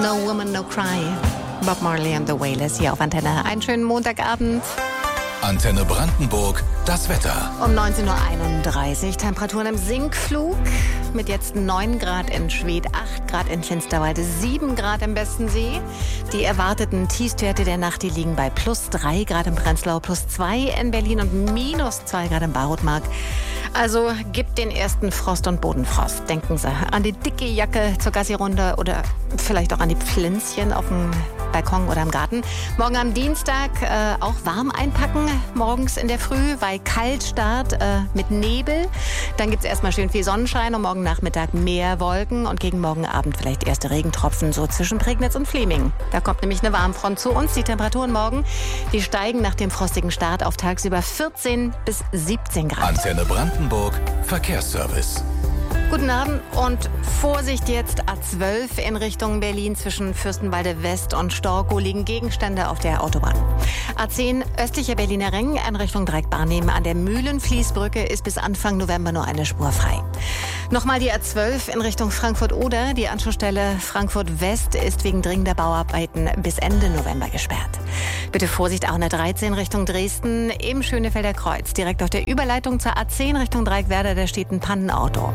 No Woman, No Cry. Bob Marley and the Wailers hier auf Antenne. Einen schönen Montagabend. Antenne Brandenburg, das Wetter. Um 19.31 Uhr. Temperaturen im Sinkflug. Mit jetzt 9 Grad in Schwedt, 8 Grad in Finsterwalde, 7 Grad im Bestensee. Die erwarteten Tiefstwerte der Nacht, die liegen bei +3 Grad im Prenzlau, +2 in Berlin und -2 Grad im Barotmark. Also gibt den ersten Frost und Bodenfrost. Denken Sie an die dicke Jacke zur Gassi-Runde oder vielleicht auch an die Pflänzchen auf dem Balkon oder im Garten. Morgen am Dienstag auch warm einpacken, morgens in der Früh, weil Kaltstart mit Nebel. Dann gibt es erstmal schön viel Sonnenschein und morgen Nachmittag mehr Wolken und gegen morgen Abend vielleicht erste Regentropfen, so zwischen Prignitz und Fleming. Da kommt nämlich eine Warmfront zu uns. Die Temperaturen morgen, die steigen nach dem frostigen Start auf tagsüber 14 bis 17 Grad. Antenne Brandenburg, Verkehrsservice. Guten Abend und Vorsicht jetzt, A12 in Richtung Berlin zwischen Fürstenwalde West und Storkow liegen Gegenstände auf der Autobahn. A10 östlicher Berliner Ring in Richtung Dreieckbarnehmen an der Mühlenfließbrücke ist bis Anfang November nur eine Spur frei. Nochmal die A12 in Richtung Frankfurt-Oder. Die Anschlussstelle Frankfurt West ist wegen dringender Bauarbeiten bis Ende November gesperrt. Bitte Vorsicht auch in der 13 Richtung Dresden im Schönefelder Kreuz. Direkt auf der Überleitung zur A10 Richtung Dreieckwerder, da steht ein Pannenauto.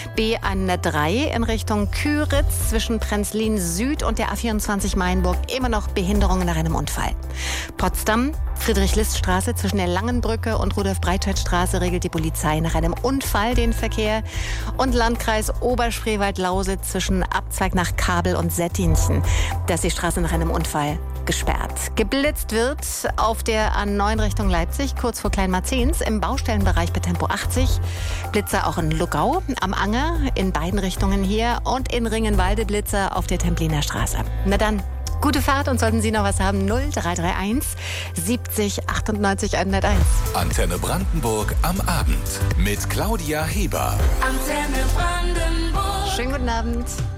B103 in Richtung Küritz zwischen Prenzlin Süd und der A24 Mainburg immer noch Behinderungen nach einem Unfall. Potsdam, Friedrich-List-Straße zwischen der Langenbrücke und Rudolf-Breitscheid-Straße regelt die Polizei nach einem Unfall den Verkehr. Und Landkreis Oberspreewald-Lausitz zwischen Abzweig nach Kabel und Settinchen. Da ist die Straße nach einem Unfall gesperrt. Geblitzt wird auf der A9 Richtung Leipzig, kurz vor Kleinmarzens, im Baustellenbereich bei Tempo 80. Blitzer auch in Luckau, am Anger, in beiden Richtungen hier und in Ringenwalde Blitzer auf der Templiner Straße. Na dann, gute Fahrt und sollten Sie noch was haben, 0331 70 98 101. Antenne Brandenburg am Abend mit Claudia Heber. Antenne Brandenburg. Schönen guten Abend.